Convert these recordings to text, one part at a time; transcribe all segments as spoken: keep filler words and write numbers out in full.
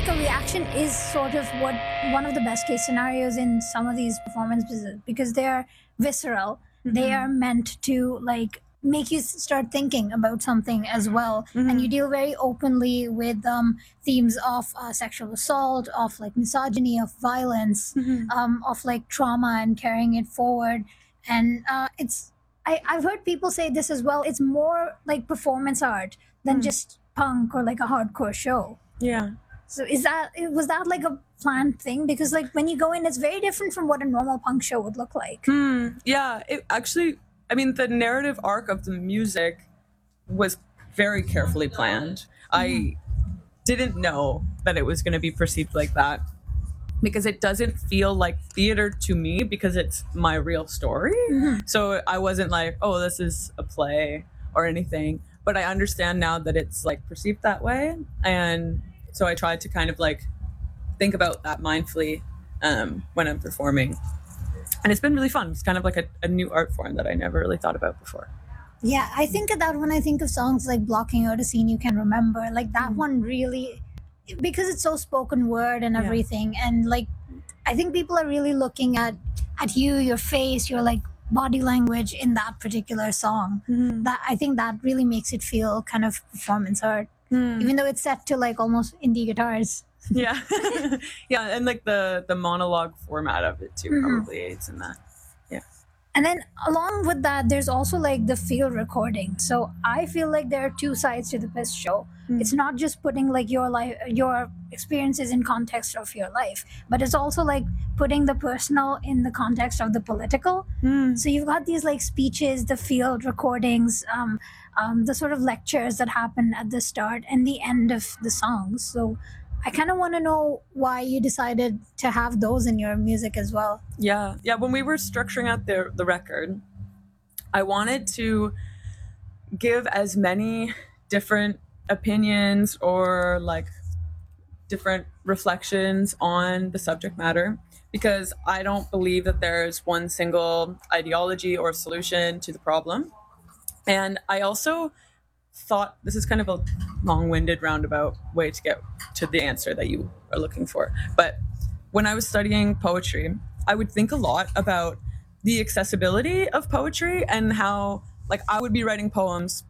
a reaction is sort of what one of the best case scenarios in some of these performances, because they are visceral. Mm-hmm. They are meant to like make you start thinking about something as well. Mm-hmm. And you deal very openly with um, themes of uh, sexual assault, of like misogyny, of violence, mm-hmm. um, of like trauma and carrying it forward. And uh, it's I, I've heard people say this as well. It's more like performance art than mm. just punk or like a hardcore show. Yeah. So is that was that like a planned thing? Because like when you go in, it's very different from what a normal punk show would look like. Hmm. Yeah. It actually, I mean, the narrative arc of the music was very carefully planned. Mm-hmm. I didn't know that it was going to be perceived like that, because it doesn't feel like theater to me, because it's my real story. Mm-hmm. So I wasn't like, oh, this is a play or anything. But I understand now that it's like perceived that way. And so I tried to kind of like think about that mindfully um, when I'm performing. And it's been really fun. It's kind of like a, a new art form that I never really thought about before. Yeah, I think of that when I think of songs like Blocking Out a Scene You Can Remember. Like that mm. one really, because it's so spoken word and everything. Yeah. And like, I think people are really looking at, at you, your face, your like body language in that particular song. Mm-hmm. That I think that really makes it feel kind of performance art. Mm. Even though it's set to like almost indie guitars. Yeah. Yeah, and like the the monologue format of it too mm-hmm. probably aids in that. Yeah. And then along with that, there's also like the field recording. So I feel like there are two sides to the P I S show. Mm. It's not just putting like your life, your experiences in context of your life, but it's also like putting the personal in the context of the political. Mm. So you've got these like speeches, the field recordings, um, um, the sort of lectures that happen at the start and the end of the songs. So I kind of want to know why you decided to have those in your music as well. Yeah. Yeah. When we were structuring out the, the record, I wanted to give as many different opinions or like different reflections on the subject matter, because I don't believe that there's one single ideology or solution to the problem. And I also thought, this is kind of a long-winded roundabout way to get to the answer that you are looking for. But when I was studying poetry, I would think a lot about the accessibility of poetry and how like I would be writing poems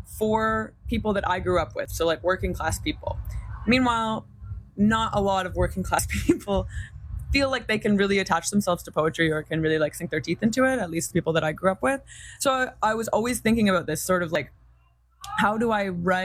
for people that I grew up with. So like working class people. Meanwhile, not a lot of working class people feel like they can really attach themselves to poetry or can really like sink their teeth into it, at least the people that I grew up with. So I, I was always thinking about this sort of like, how do I write